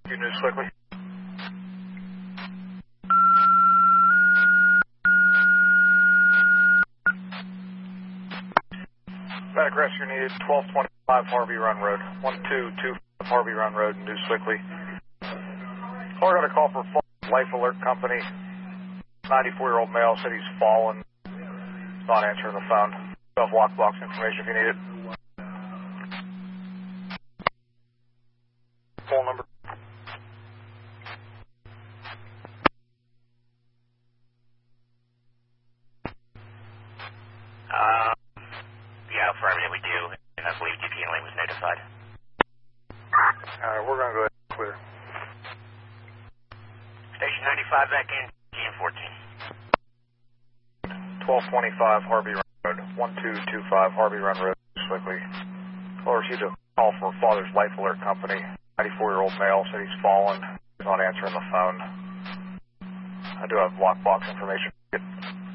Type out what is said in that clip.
Good news quickly. Medic rescue needed 1225 Harvey Run Road. 1225 Harvey Run Road, News Quickly. I got a call for Life Alert Company. 94-year-old male said he's fallen. He's not answering the phone. Still have lockbox information if you need it. Phone number. Yeah, affirmative, we do. And I believe DP Lane was notified. Alright, we're going to go ahead and clear. Station 95 back in, GM 14. 1225 Harvey Run Road. 1225 Harvey Run Road, News Quickly. I received a call for Father's Life Alert Company. 94-year-old male said he's fallen. He's not answering the phone. I do have lockbox information.